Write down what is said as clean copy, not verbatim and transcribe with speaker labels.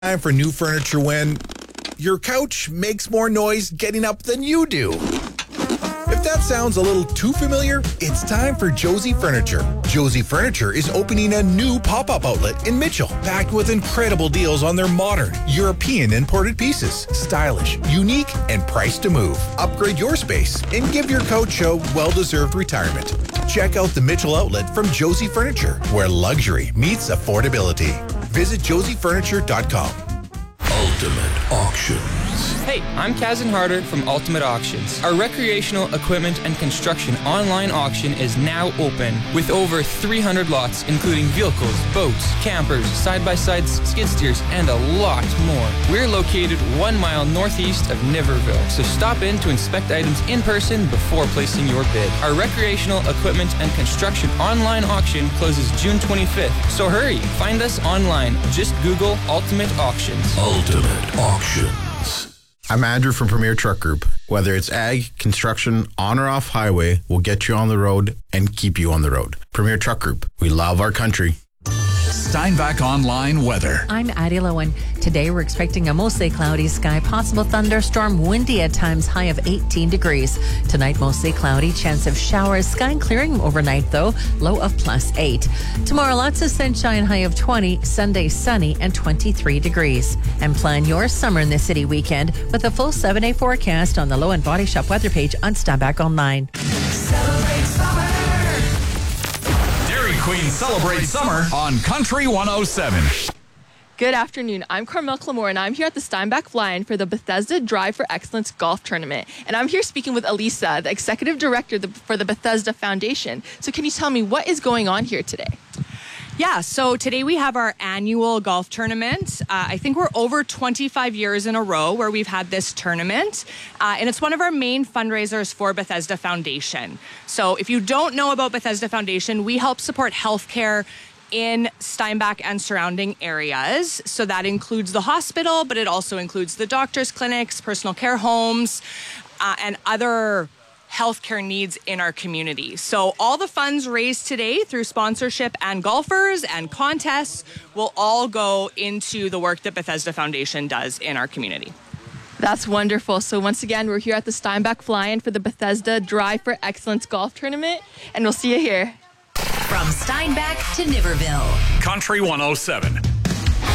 Speaker 1: Time for new furniture when your couch makes more noise getting up than you do. If that sounds a little too familiar, it's time for Josie Furniture. Josie Furniture is opening a new pop-up outlet in Mitchell, packed with incredible deals on their modern, European imported pieces. Stylish, unique, and priced to move. Upgrade your space and give your couch a well-deserved retirement. Check out the Mitchell outlet from Josie Furniture, where luxury meets affordability. Visit josiefurniture.com.
Speaker 2: Ultimate Auctions.
Speaker 3: Hey, I'm Kazan Harder from Ultimate Auctions. Our recreational equipment and construction online auction is now open with over 300 lots, including vehicles, boats, campers, side-by-sides, skid steers, and a lot more. We're located 1 mile northeast of Niverville, so stop in to inspect items in person before placing your bid. Our recreational equipment and construction online auction closes June 25th, so hurry. Find us online. Just Google Ultimate Auctions.
Speaker 2: Ultimate Auctions.
Speaker 4: I'm Andrew from Premier Truck Group. Whether it's ag, construction, on or off highway, we'll get you on the road and keep you on the road. Premier Truck Group. We love our country.
Speaker 5: Steinbach Online weather.
Speaker 6: I'm Addie Lowen. Today we're expecting a mostly cloudy sky, possible thunderstorm, windy at times, high of 18 degrees. Tonight mostly cloudy, chance of showers, sky clearing overnight though, low of +8. Tomorrow lots of sunshine, high of 20, Sunday sunny and 23 degrees. And plan your summer in the city weekend with a full 7-day forecast on the Low and Body Shop weather page on Steinbach Online.
Speaker 5: Celebrate summer. Dairy Queen celebrates summer on Country 107.
Speaker 7: Good afternoon. I'm Carmel Clamore, and I'm here at the Steinbach Fly-In for the Bethesda Drive for Excellence Golf Tournament. And I'm here speaking with Elisa, the Executive Director for the Bethesda Foundation. So can you tell me what is going on here today?
Speaker 8: Yeah, so today we have our annual golf tournament. I think we're over 25 years in a row where we've had this tournament. And it's one of our main fundraisers for Bethesda Foundation. So if you don't know about Bethesda Foundation, we help support healthcare in Steinbach and surrounding areas. So that includes the hospital, but it also includes the doctors' clinics, personal care homes, and other healthcare needs in our community. So all the funds raised today through sponsorship and golfers and contests will all go into the work that Bethesda Foundation does in our community.
Speaker 7: That's wonderful. So once again, we're here at the Steinbach Fly-In for the Bethesda Drive for Excellence Golf Tournament, and we'll see you here.
Speaker 9: From Steinbach to Niverville.
Speaker 5: Country 107.